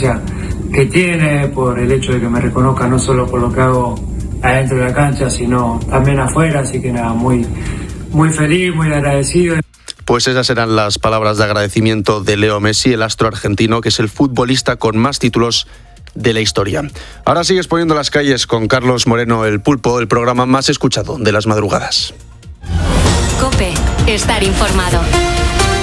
importancia que tiene, por el hecho de que me reconozca no solo por lo que hago adentro de la cancha, sino también afuera, así que nada, muy feliz, muy agradecido. Pues esas eran las palabras de agradecimiento de Leo Messi, el astro argentino, que es el futbolista con más títulos de la historia. Ahora sigues poniendo las calles con Carlos Moreno, el Pulpo, el programa más escuchado de las madrugadas. COPE, estar informado.